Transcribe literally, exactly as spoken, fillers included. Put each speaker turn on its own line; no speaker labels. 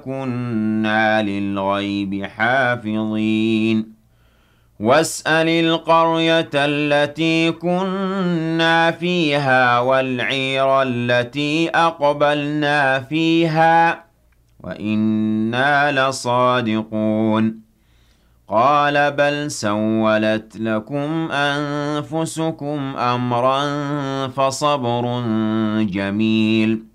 كُنَّا لِلْغَيْبِ حَافِظِينَ وَاسْأَلِ الْقَرْيَةَ الَّتِي كُنَّا فِيهَا وَالْعِيرَ الَّتِي أَقْبَلْنَا فِيهَا وَإِنَّا لَصَادِقُونَ قَالَ بَلْ سَوَّلَتْ لَكُمْ أَنفُسُكُمْ أَمْرًا فَصَبْرٌ جَمِيلٌ